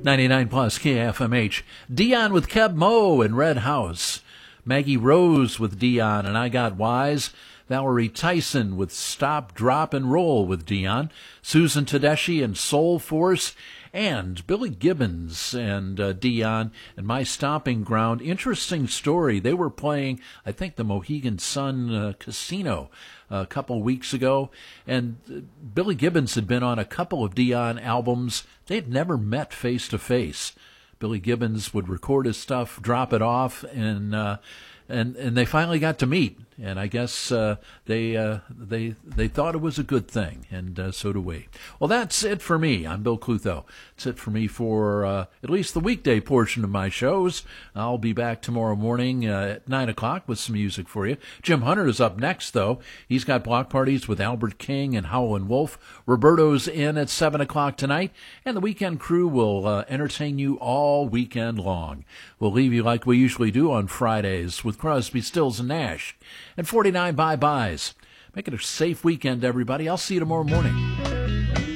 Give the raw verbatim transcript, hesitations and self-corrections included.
ninety-nine plus K F M H. Dion with Keb Mo and Red House. Maggie Rose with Dion and I Got Wise. Valerie Tyson with Stop, Drop, and Roll with Dion. Susan Tedeschi and Soul Force. And Billy Gibbons and uh, Dion and My Stomping Ground. Interesting story. They were playing, I think, the Mohegan Sun uh, Casino a couple weeks ago. And uh, Billy Gibbons had been on a couple of Dion albums. They had never met face to face. Billy Gibbons would record his stuff, drop it off, and uh, and and they finally got to meet. And I guess uh, they uh, they they thought it was a good thing, and uh, so do we. Well, that's it for me. I'm Bill Clutho. That's it for me for uh, at least the weekday portion of my shows. I'll be back tomorrow morning uh, at nine o'clock with some music for you. Jim Hunter is up next, though. He's got block parties with Albert King and Howlin' Wolf. Roberto's in at seven o'clock tonight, and the weekend crew will uh, entertain you all weekend long. We'll leave you like we usually do on Fridays with Crosby, Stills, and Nash. And forty-nine bye-byes. Make it a safe weekend, everybody. I'll see you tomorrow morning.